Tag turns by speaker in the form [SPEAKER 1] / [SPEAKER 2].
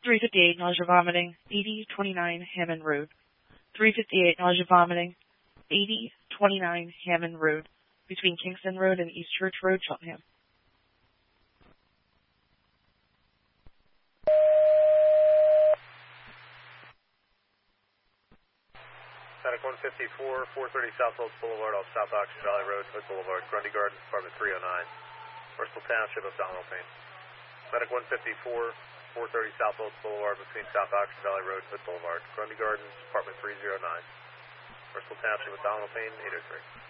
[SPEAKER 1] 358, nausea, vomiting, 8029 Hammond Road. 358, nausea, vomiting, 8029 Hammond Road, between Kingston Road and East Church Road, Cheltenham.
[SPEAKER 2] Medic 154, 430 South Oaks Boulevard off South Oxford Valley Road, Hood Boulevard, Grundy Gardens, apartment 309, Bristol Township, Abdominal pain. Medic 154, 430 South Oaks Boulevard between South Oxford Valley Road, Hood Boulevard, Grundy Gardens, apartment 309, Bristol Township, abdominal pain, 803.